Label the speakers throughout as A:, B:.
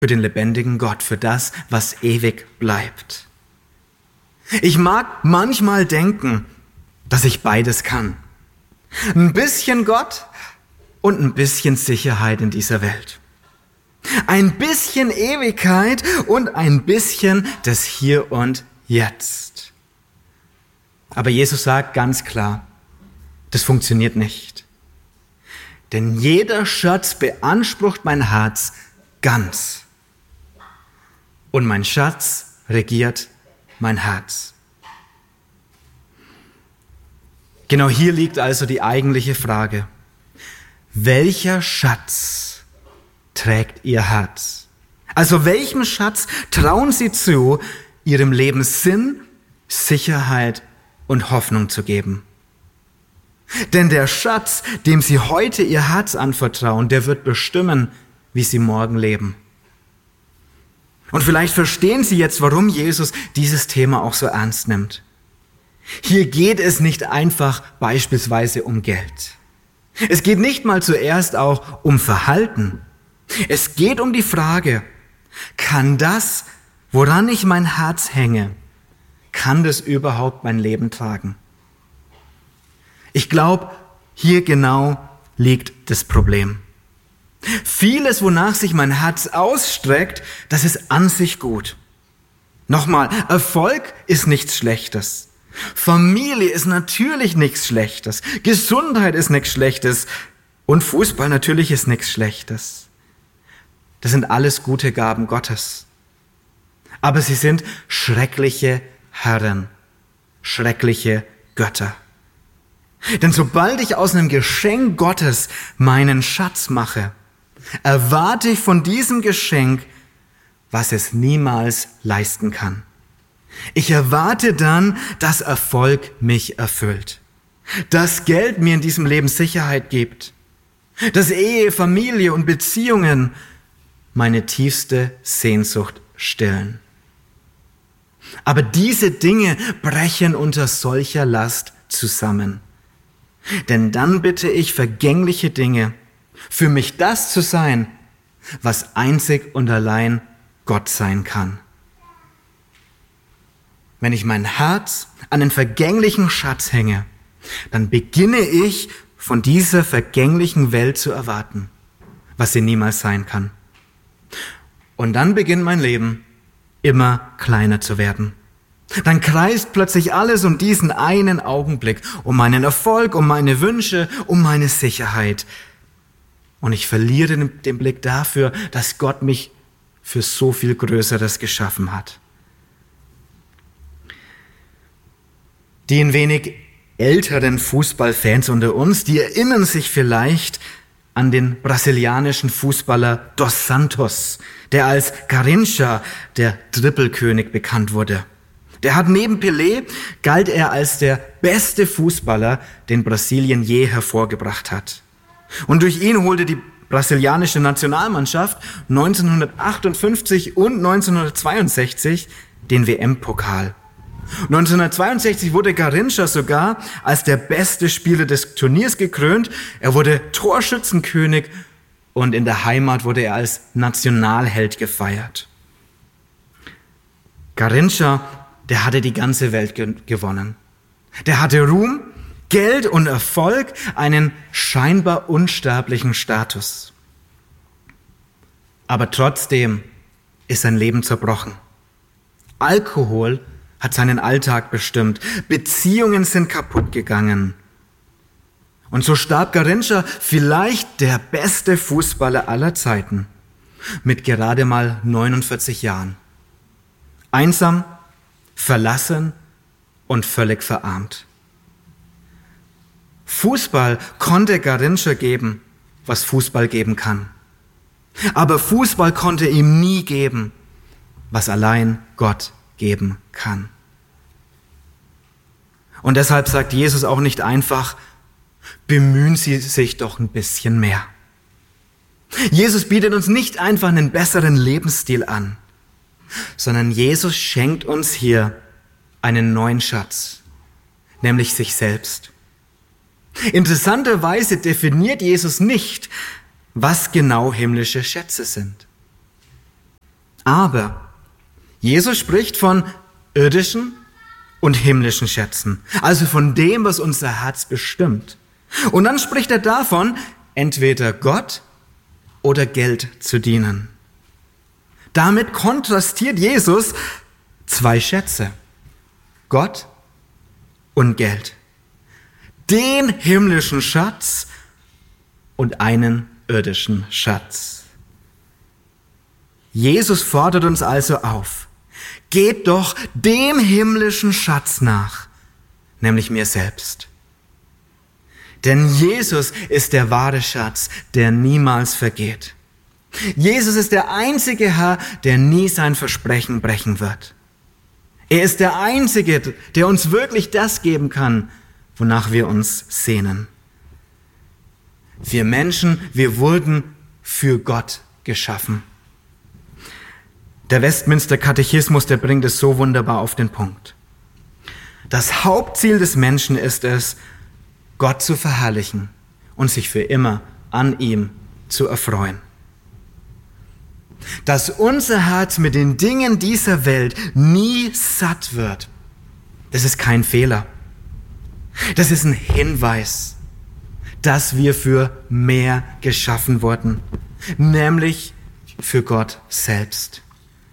A: für den lebendigen Gott, für das, was ewig bleibt. Ich mag manchmal denken, dass ich beides kann. Ein bisschen Gott und ein bisschen Sicherheit in dieser Welt. Ein bisschen Ewigkeit und ein bisschen das Hier und Jetzt. Aber Jesus sagt ganz klar, das funktioniert nicht. Denn jeder Schatz beansprucht mein Herz ganz. Und mein Schatz regiert mein Herz. Genau hier liegt also die eigentliche Frage. Welcher Schatz trägt Ihr Herz? Also welchem Schatz trauen Sie zu, Ihrem Leben Sinn, Sicherheit und Hoffnung zu geben? Denn der Schatz, dem Sie heute Ihr Herz anvertrauen, der wird bestimmen, wie Sie morgen leben. Und vielleicht verstehen Sie jetzt, warum Jesus dieses Thema auch so ernst nimmt. Hier geht es nicht einfach beispielsweise um Geld. Es geht nicht mal zuerst auch um Verhalten. Es geht um die Frage, kann das, woran ich mein Herz hänge, kann das überhaupt mein Leben tragen? Ich glaube, hier genau liegt das Problem. Vieles, wonach sich mein Herz ausstreckt, das ist an sich gut. Nochmal, Erfolg ist nichts Schlechtes. Familie ist natürlich nichts Schlechtes. Gesundheit ist nichts Schlechtes. Und Fußball natürlich ist nichts Schlechtes. Das sind alles gute Gaben Gottes. Aber sie sind schreckliche Herren, schreckliche Götter. Denn sobald ich aus einem Geschenk Gottes meinen Schatz mache, erwarte ich von diesem Geschenk, was es niemals leisten kann. Ich erwarte dann, dass Erfolg mich erfüllt, dass Geld mir in diesem Leben Sicherheit gibt, dass Ehe, Familie und Beziehungen meine tiefste Sehnsucht stillen. Aber diese Dinge brechen unter solcher Last zusammen. Denn dann bitte ich vergängliche Dinge, für mich das zu sein, was einzig und allein Gott sein kann. Wenn ich mein Herz an den vergänglichen Schatz hänge, dann beginne ich von dieser vergänglichen Welt zu erwarten, was sie niemals sein kann. Und dann beginnt mein Leben immer kleiner zu werden. Dann kreist plötzlich alles um diesen einen Augenblick, um meinen Erfolg, um meine Wünsche, um meine Sicherheit. Und ich verliere den Blick dafür, dass Gott mich für so viel Größeres geschaffen hat. Die ein wenig älteren Fußballfans unter uns, die erinnern sich vielleicht an den brasilianischen Fußballer Dos Santos, der als Garrincha, der Trippelkönig, bekannt wurde. Der hat neben Pelé, galt er als der beste Fußballer, den Brasilien je hervorgebracht hat. Und durch ihn holte die brasilianische Nationalmannschaft 1958 und 1962 den WM-Pokal. 1962 wurde Garrincha sogar als der beste Spieler des Turniers gekrönt. Er wurde Torschützenkönig und in der Heimat wurde er als Nationalheld gefeiert. Garrincha, der hatte die ganze Welt gewonnen. Der hatte Ruhm, Geld und Erfolg, einen scheinbar unsterblichen Status. Aber trotzdem ist sein Leben zerbrochen. Alkohol hat seinen Alltag bestimmt. Beziehungen sind kaputt gegangen. Und so starb Garrincha, vielleicht der beste Fußballer aller Zeiten, mit gerade mal 49 Jahren. Einsam, verlassen und völlig verarmt. Fußball konnte Garrincha geben, was Fußball geben kann. Aber Fußball konnte ihm nie geben, was allein Gott geben kann. Und deshalb sagt Jesus auch nicht einfach, bemühen Sie sich doch ein bisschen mehr. Jesus bietet uns nicht einfach einen besseren Lebensstil an, sondern Jesus schenkt uns hier einen neuen Schatz, nämlich sich selbst. Interessanterweise definiert Jesus nicht, was genau himmlische Schätze sind. Aber Jesus spricht von irdischen und himmlischen Schätzen, also von dem, was unser Herz bestimmt. Und dann spricht er davon, entweder Gott oder Geld zu dienen. Damit kontrastiert Jesus zwei Schätze, Gott und Geld, den himmlischen Schatz und einen irdischen Schatz. Jesus fordert uns also auf, geht doch dem himmlischen Schatz nach, nämlich mir selbst. Denn Jesus ist der wahre Schatz, der niemals vergeht. Jesus ist der einzige Herr, der nie sein Versprechen brechen wird. Er ist der Einzige, der uns wirklich das geben kann, wonach wir uns sehnen. Wir Menschen, wir wurden für Gott geschaffen. Der Westminster Katechismus, der bringt es so wunderbar auf den Punkt. Das Hauptziel des Menschen ist es, Gott zu verherrlichen und sich für immer an ihm zu erfreuen. Dass unser Herz mit den Dingen dieser Welt nie satt wird, das ist kein Fehler. Das ist ein Hinweis, dass wir für mehr geschaffen wurden, nämlich für Gott selbst.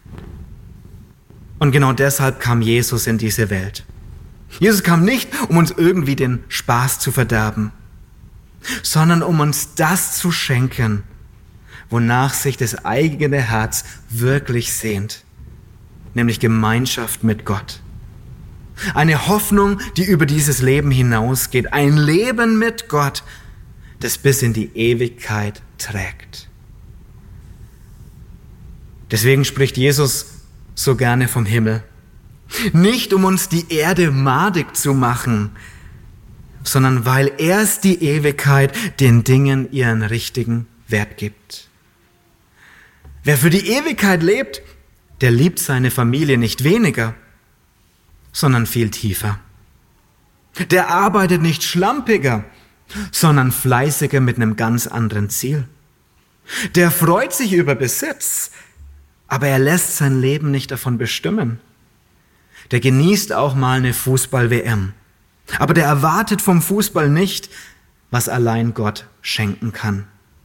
A: Und genau deshalb kam Jesus in diese Welt. Jesus kam nicht, um uns irgendwie den Spaß zu verderben, sondern um uns das zu schenken, wonach sich das eigene Herz wirklich sehnt, nämlich Gemeinschaft mit Gott. Eine Hoffnung, die über dieses Leben hinausgeht, ein Leben mit Gott, das bis in die Ewigkeit trägt. Deswegen spricht Jesus so gerne vom Himmel. Nicht um uns die Erde madig zu machen, sondern weil erst die Ewigkeit den Dingen ihren richtigen Wert gibt. Wer für die Ewigkeit lebt, der liebt seine Familie nicht weniger, sondern viel tiefer. Der arbeitet nicht schlampiger, sondern fleißiger mit einem ganz anderen Ziel. Der freut sich über Besitz, aber er lässt sein Leben nicht davon bestimmen. Der genießt auch mal eine Fußball-WM, aber der erwartet vom Fußball nicht, was allein Gott schenken kann.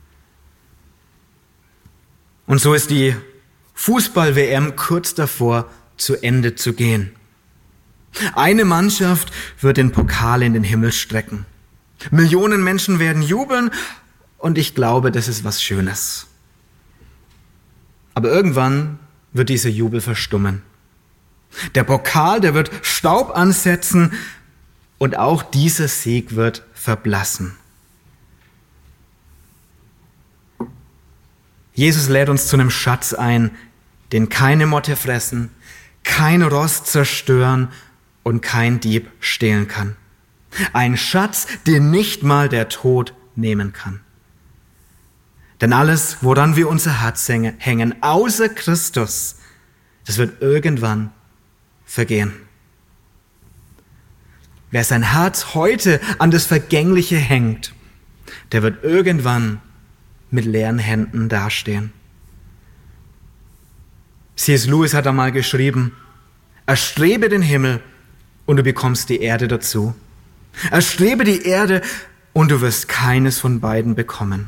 A: Und so ist die Fußball-WM kurz davor, zu Ende zu gehen. Eine Mannschaft wird den Pokal in den Himmel strecken. Millionen Menschen werden jubeln und ich glaube, das ist was Schönes. Aber irgendwann wird dieser Jubel verstummen. Der Pokal, der wird Staub ansetzen und auch dieser Sieg wird verblassen. Jesus lädt uns zu einem Schatz ein, den keine Motte fressen, kein Rost zerstören und kein Dieb stehlen kann. Ein Schatz, den nicht mal der Tod nehmen kann. Denn alles, woran wir unser Herz hängen, außer Christus, das wird irgendwann vergehen. Wer sein Herz heute an das Vergängliche hängt, der wird irgendwann mit leeren Händen dastehen. C.S. Lewis hat einmal geschrieben, erstrebe den Himmel und du bekommst die Erde dazu. Erstrebe die Erde und du wirst keines von beiden bekommen.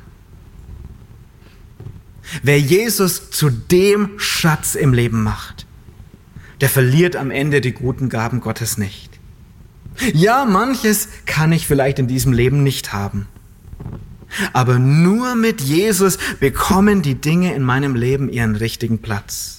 A: Wer Jesus zu dem Schatz im Leben macht, der verliert am Ende die guten Gaben Gottes nicht. Ja, manches kann ich vielleicht in diesem Leben nicht haben. Aber nur mit Jesus bekommen die Dinge in meinem Leben ihren richtigen Platz.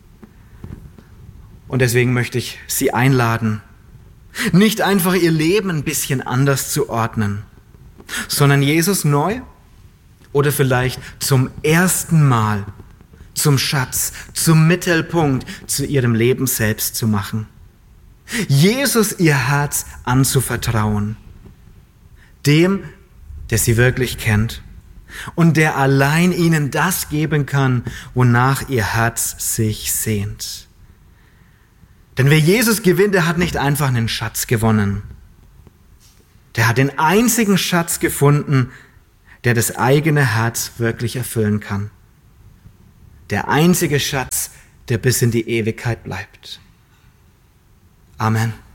A: Und deswegen möchte ich Sie einladen, nicht einfach Ihr Leben ein bisschen anders zu ordnen, sondern Jesus neu oder vielleicht zum ersten Mal zum Schatz, zum Mittelpunkt zu Ihrem Leben selbst zu machen. Jesus Ihr Herz anzuvertrauen, dem, der Sie wirklich kennt und der allein Ihnen das geben kann, wonach Ihr Herz sich sehnt. Denn wer Jesus gewinnt, der hat nicht einfach einen Schatz gewonnen. Der hat den einzigen Schatz gefunden, der das eigene Herz wirklich erfüllen kann. Der einzige Schatz, der bis in die Ewigkeit bleibt. Amen.